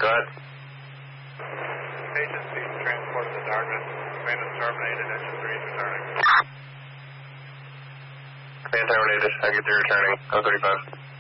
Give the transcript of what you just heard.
Go ahead. Agency transport in the darkness. Command is terminated. Engine 3 is returning. Command terminated. I get 3 returning. 035.